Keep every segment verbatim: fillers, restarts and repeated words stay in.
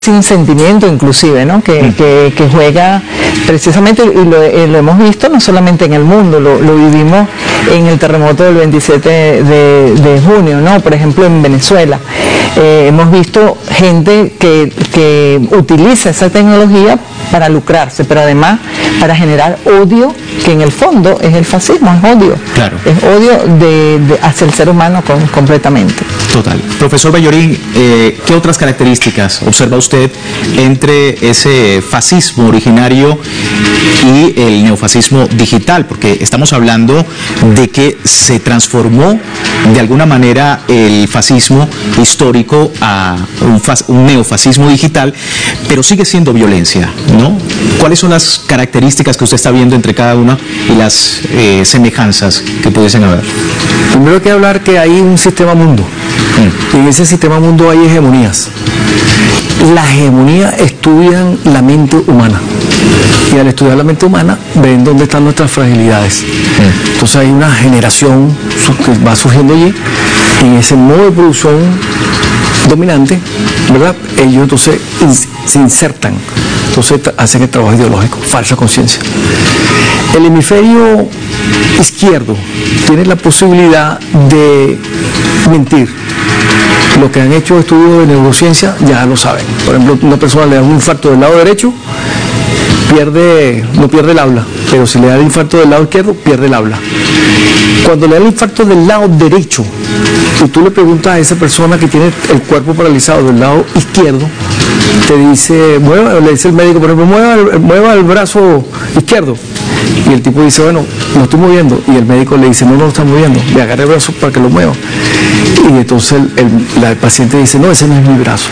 sin sentimiento inclusive, ¿no? Que, mm. que, que juega precisamente, y lo, eh, lo hemos visto no solamente en el mundo, lo, lo vivimos en el terremoto del veintisiete de, de junio, ¿no? Por ejemplo, en Venezuela. Eh, hemos visto gente que, que utiliza esa tecnología para lucrarse, pero además para generar odio, que en el fondo es el fascismo, es odio. Claro. Es odio de, de, hacia el ser humano con, completamente. Total. Profesor Bayorín, eh, ¿qué otras características observa usted entre ese fascismo originario y el neofascismo digital? Porque estamos hablando de que se transformó de alguna manera el fascismo histórico a un, fas, un neofascismo digital, pero sigue siendo violencia, ¿no? ¿Cuáles son las características que usted está viendo entre cada una y las eh, semejanzas que pudiesen haber? Primero hay que hablar que hay un sistema mundo. Mm. Y en ese sistema mundo hay hegemonías. Las hegemonías estudian la mente humana. Y al estudiar la mente humana, ven dónde están nuestras fragilidades. Mm. Entonces hay una generación que va surgiendo allí, en ese modo de producción dominante, ¿verdad? Ellos entonces se insertan, entonces hacen el trabajo ideológico, falsa conciencia. El hemisferio izquierdo tiene la posibilidad de mentir. Los que han hecho estudios de neurociencia ya lo saben. Por ejemplo, una persona le da un infarto del lado derecho, pierde, no pierde el habla, pero si le da el infarto del lado izquierdo, pierde el habla. Cuando le da el infarto del lado derecho, y tú le preguntas a esa persona que tiene el cuerpo paralizado del lado izquierdo, te dice, mueva, le dice el médico, por ejemplo, mueva, mueva el brazo izquierdo. Y el tipo dice, bueno, lo estoy moviendo. Y el médico le dice, no, no lo está moviendo, le agarra el brazo para que lo mueva. Y entonces el, el, la, el paciente dice, no, ese no es mi brazo.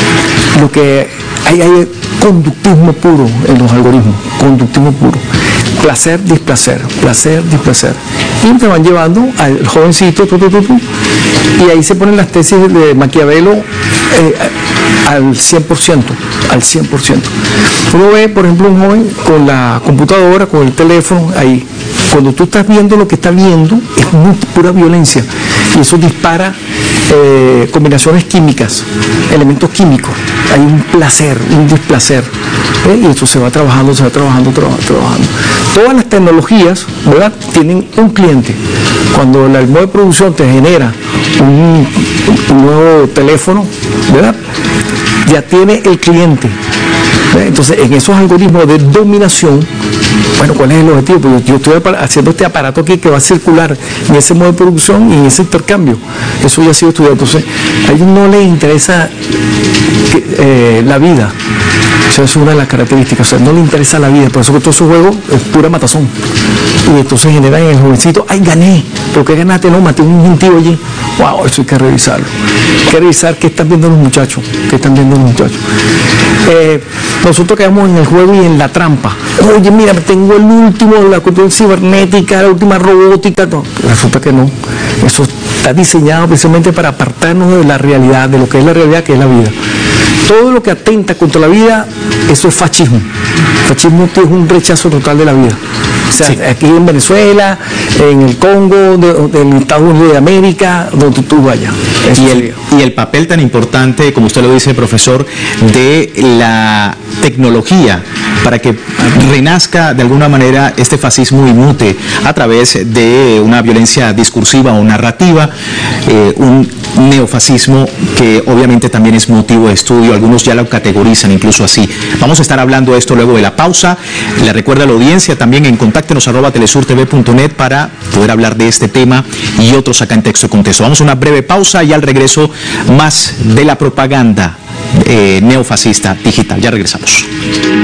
Lo que hay, hay conductismo puro en los algoritmos, conductismo puro. Placer, displacer, placer, displacer. Y te van llevando al jovencito, tu, tu, tu, tu, y ahí se ponen las tesis de Maquiavelo eh, al cien por ciento, al cien por ciento. Uno ve, por ejemplo, un joven con la computadora, con el teléfono, ahí. Cuando tú estás viendo lo que está viendo, es muy pura violencia. Y eso dispara eh, combinaciones químicas, elementos químicos. Hay un placer, un displacer. ¿eh? Y esto se va trabajando, se va trabajando, trabajando, trabajando. Todas las tecnologías, ¿verdad?, tienen un cliente. Cuando el modo de producción te genera un, un nuevo teléfono, ¿verdad?, ya tiene el cliente. ¿verdad? Entonces, en esos algoritmos de dominación, bueno, ¿cuál es el objetivo? Pues yo estoy haciendo este aparato aquí que va a circular en ese modo de producción y en ese intercambio. Eso ya ha sido estudiado. Entonces, a ellos no les interesa que, eh, la vida. Esa es una de las características. O sea, no le interesa la vida. Por eso que todo su juego es pura matazón. Y entonces generan en el jovencito, ¡ay, gané! ¿Pero qué ganaste? No, maté un gentío allí. ¡Wow! Eso hay que revisarlo. Hay que revisar qué están viendo los muchachos. ¿Qué están viendo los muchachos? Eh, nosotros quedamos en el juego y en la trampa. Oye, mira, tengo el último, la cuestión cibernética, la última robótica. No, resulta que no. Eso está diseñado precisamente para apartarnos de la realidad, de lo que es la realidad, que es la vida. Todo lo que atenta contra la vida, eso es fascismo. Fascismo es un rechazo total de la vida. O sea, sí. Aquí en Venezuela, en el Congo, en Estados Unidos de América, donde tú vayas. Y el, y el papel tan importante, como usted lo dice, profesor, de la tecnología para que renazca de alguna manera este fascismo y mute a través de una violencia discursiva o narrativa, eh, un neofascismo que obviamente también es motivo de estudio, algunos ya lo categorizan incluso así. Vamos a estar hablando de esto luego de la pausa. Le recuerdo a la audiencia también en contáctenos arroba telesurtv punto net para poder hablar de este tema y otros acá en Texto y Contexto. Vamos a una breve pausa y al regreso más de la propaganda eh, neofascista digital. Ya regresamos.